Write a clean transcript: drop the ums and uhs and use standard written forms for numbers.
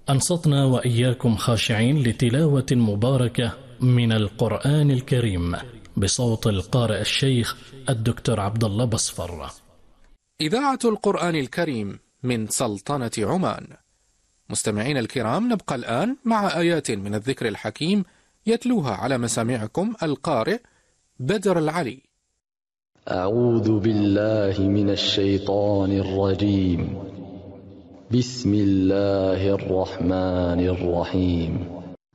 أنصتنا وإياكم خاشعين لتلاوة مباركة من القرآن الكريم بصوت القارئ الشيخ الدكتور عبد الله بصفر. إذاعة القرآن الكريم من سلطنة عمان. مستمعين الكرام، نبقى الآن مع آيات من الذكر الحكيم يتلوها على مسامعكم القارئ بدر العلي. أعوذ بالله من الشيطان الرجيم. بسم الله الرحمن الرحيم.